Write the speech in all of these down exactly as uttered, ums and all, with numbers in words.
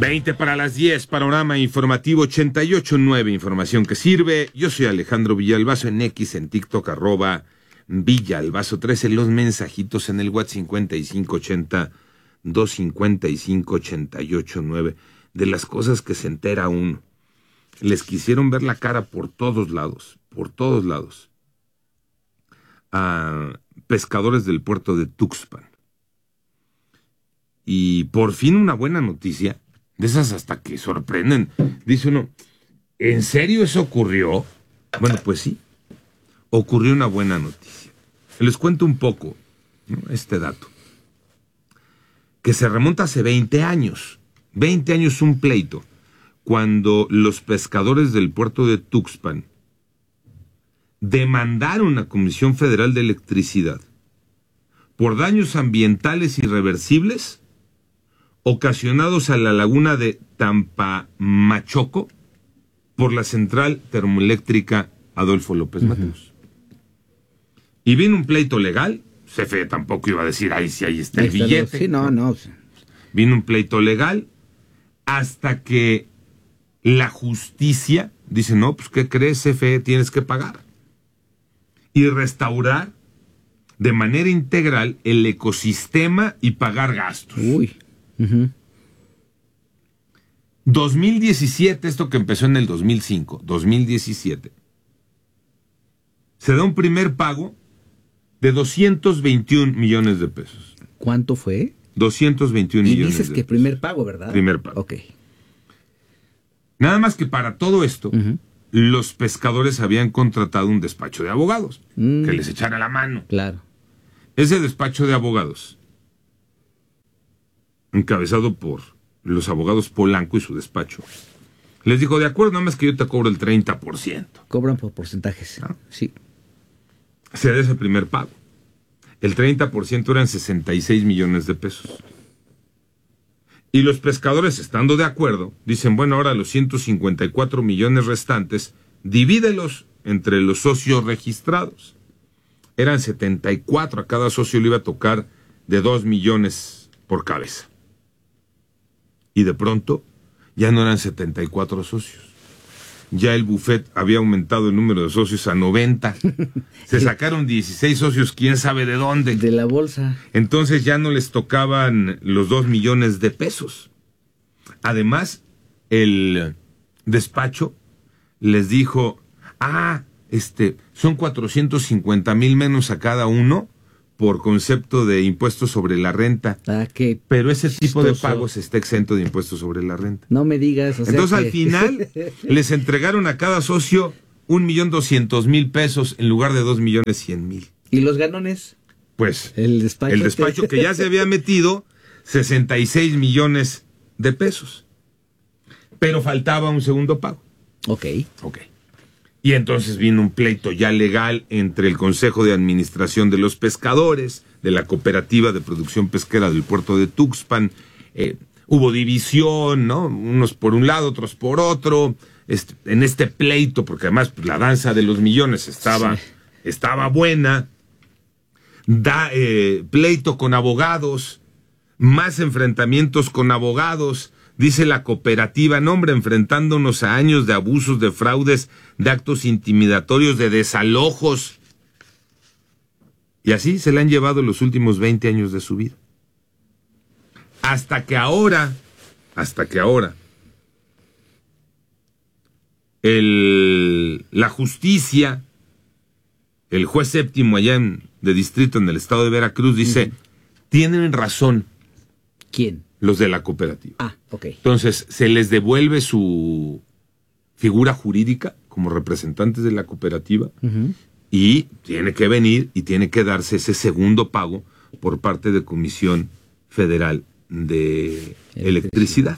veinte para las diez, panorama informativo ochenta y ocho punto nueve, información que sirve. Yo soy Alejandro Villalbazo en X, en TikTok, arroba Villalbazo trece, los mensajitos en el WhatsApp cincuenta y cinco ochenta, doscientos cincuenta y cinco, ochenta y ocho nueve. De las cosas que se entera uno. Les quisieron ver la cara por todos lados, por todos lados, a pescadores del puerto de Tuxpan. Y por fin una buena noticia, de esas hasta que sorprenden. Dice uno, ¿en serio eso ocurrió? Bueno, pues sí, ocurrió una buena noticia. Les cuento un poco, ¿no?, este dato, que se remonta hace veinte años. veinte años un pleito, cuando los pescadores del puerto de Tuxpan demandaron a Comisión Federal de Electricidad por daños ambientales irreversibles ocasionados a la laguna de Tampamachoco por la central termoeléctrica Adolfo López uh-huh. Mateos. Y vino un pleito legal, C F E tampoco iba a decir, ahí sí, ahí está el ahí billete. Está, sí, no, no. Vino un pleito legal hasta que la justicia dice, no, pues ¿qué crees, C F E? Tienes que pagar. Y restaurar de manera integral el ecosistema y pagar gastos. Uy. Uh-huh. dos mil diecisiete, esto que empezó en el dos mil cinco, dos mil diecisiete, se da un primer pago de doscientos veintiún millones de pesos. ¿Cuánto fue? doscientos veintiún millones. Y dices de que pesos. Primer pago, ¿verdad? Primer pago. Ok. Nada más que para todo esto, uh-huh. los pescadores habían contratado un despacho de abogados mm. que les echara la mano. Claro. Ese despacho de abogados, encabezado por los abogados Polanco y su despacho, les dijo, de acuerdo, nada más que yo te cobro el treinta por ciento. Cobran por porcentajes. ¿Ah? Sí. Se da ese primer pago. El treinta por ciento eran sesenta y seis millones de pesos. Y los pescadores, estando de acuerdo, dicen, bueno, ahora los ciento cincuenta y cuatro millones restantes, divídelos entre los socios registrados. Eran setenta y cuatro, a cada socio le iba a tocar de dos millones por cabeza. Y de pronto, ya no eran setenta y cuatro socios. Ya el buffet había aumentado el número de socios a noventa. Se sacaron dieciséis socios, quién sabe de dónde. De la bolsa. Entonces ya no les tocaban los dos millones de pesos. Además, el despacho les dijo, ah, este, son cuatrocientos cincuenta mil menos a cada uno por concepto de impuestos sobre la renta. Ah, qué pero ese tipo chistoso. de pagos está exento de impuestos sobre la renta. No me digas. O sea Entonces que... al final les entregaron a cada socio un millón doscientos mil pesos en lugar de dos millones cien mil. ¿Y los ganones? Pues el despacho, el despacho que ya se había metido sesenta y seis millones de pesos. Pero faltaba un segundo pago. Ok. Ok. Y entonces vino un pleito ya legal entre el Consejo de Administración de los Pescadores, de la Cooperativa de Producción Pesquera del Puerto de Tuxpan. Eh, hubo división, ¿no? Unos por un lado, otros por otro. Este, en este pleito, porque además pues, la danza de los millones estaba, sí. estaba buena. Da eh, pleito con abogados, más enfrentamientos con abogados. Dice la cooperativa, no hombre, enfrentándonos a años de abusos, de fraudes, de actos intimidatorios, de desalojos. Y así se le han llevado los últimos veinte años de su vida. Hasta que ahora, hasta que ahora, el, la justicia, el juez séptimo allá en, de distrito en el estado de Veracruz dice, uh-huh. tienen razón. ¿Quién? Los de la cooperativa. Ah, ok. Entonces, se les devuelve su figura jurídica como representantes de la cooperativa uh-huh. y tiene que venir y tiene que darse ese segundo pago por parte de Comisión Federal de Electricidad. Electricidad.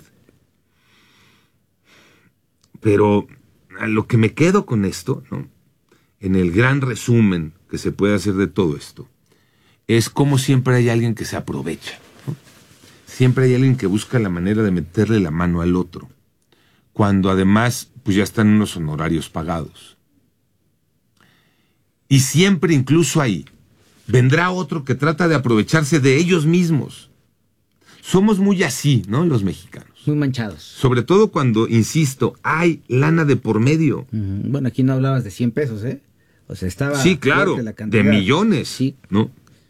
Pero a lo que me quedo con esto, ¿no?, en el gran resumen que se puede hacer de todo esto, es como siempre hay alguien que se aprovecha. Siempre hay alguien que busca la manera de meterle la mano al otro, cuando además pues ya están unos honorarios pagados. Y siempre, incluso ahí, vendrá otro que trata de aprovecharse de ellos mismos. Somos muy así, ¿no?, los mexicanos. Muy manchados. Sobre todo cuando, insisto, hay lana de por medio. Uh-huh. Bueno, aquí no hablabas de cien pesos, ¿eh? O sea, estaba... Sí, claro, la cantidad. de millones, sí. ¿no?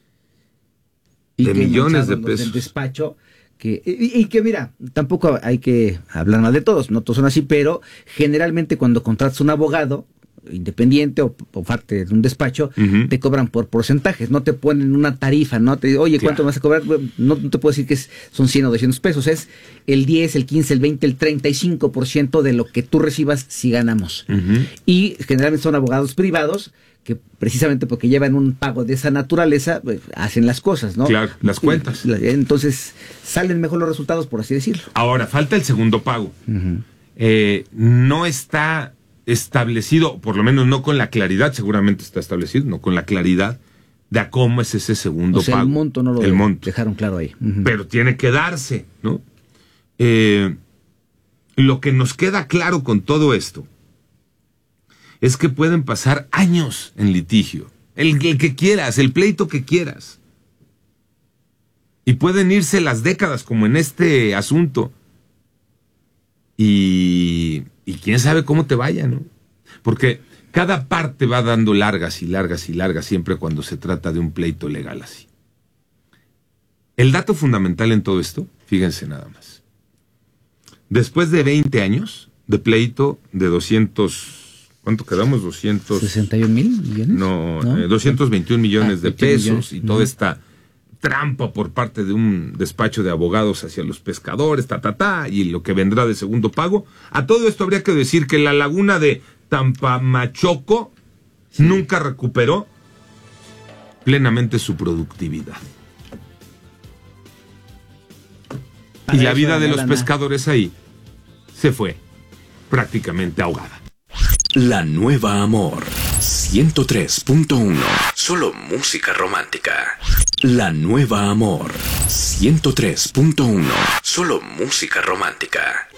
Y de que millones de los pesos. Del despacho, que, y, y que mira, tampoco hay que hablar mal de todos, no todos son así, pero generalmente cuando contratas un abogado independiente o, o parte de un despacho, uh-huh. te cobran por porcentajes, no te ponen una tarifa, no te oye, ¿cuánto claro. vas a cobrar? No, no te puedo decir que es, son cien o doscientos pesos, es el diez, el quince, el veinte, el treinta y cinco por ciento de lo que tú recibas si ganamos. Uh-huh. Y generalmente son abogados privados que precisamente porque llevan un pago de esa naturaleza, pues, hacen las cosas, ¿no? Claro, las cuentas. Entonces, salen mejor los resultados, por así decirlo. Ahora, falta el segundo pago. Uh-huh. Eh, no está establecido, por lo menos no con la claridad, seguramente está establecido, no con la claridad de a cómo es ese segundo o sea, pago. El monto no lo el monto. dejaron claro ahí. Uh-huh. Pero tiene que darse, ¿no? Eh, lo que nos queda claro con todo esto es que pueden pasar años en litigio, el, el que quieras, el pleito que quieras. Y pueden irse las décadas como en este asunto. Y, y quién sabe cómo te vaya, ¿no? Porque cada parte va dando largas y largas y largas siempre cuando se trata de un pleito legal así. El dato fundamental en todo esto, fíjense nada más. Después de veinte años de pleito de doscientos, ¿cuánto quedamos? doscientos... ¿sesenta y un mil millones? No, ¿no? Eh, doscientos veintiún millones ah, de pesos millones. Y toda uh-huh. esta trampa por parte de un despacho de abogados hacia los pescadores, ta, ta, ta, y lo que vendrá de segundo pago. A todo esto habría que decir que la laguna de Tampamachoco sí. nunca recuperó plenamente su productividad. Para y la vida de los lana. pescadores ahí se fue prácticamente ahogada. La Nueva Amor ciento tres punto uno. Solo música romántica. La Nueva Amor ciento tres punto uno. Solo música romántica.